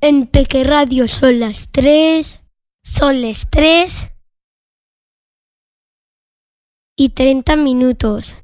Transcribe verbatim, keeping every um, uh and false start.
En Peque Radio son las tres. Son las tres y treinta minutos.